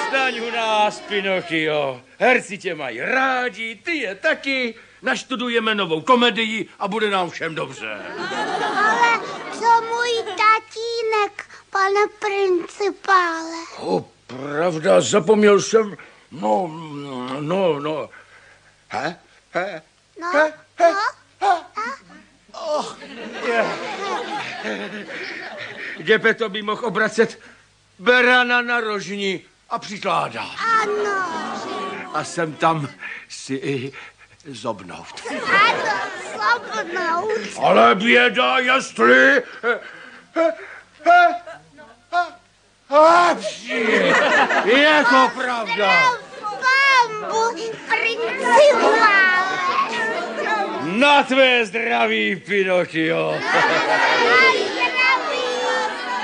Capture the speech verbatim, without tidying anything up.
Zůstaň u nás, Pinocchio. Herci tě mají rádi, ty je taky. Naštudujeme novou komedii a bude nám všem dobře. Ale co můj tatínek, pane principále? O, pravda, zapomněl jsem. No, no, no. He? He? No, he? He? He? Oh, yeah. Děpe to by mohl obracet berana na rožni a přikládat. Ano. A jsem tam si i zobnout. Ano, zobnout. Ale běda, jestli... Je to pravda. Bambu, principále. Na tvé zdraví, Pinocchio.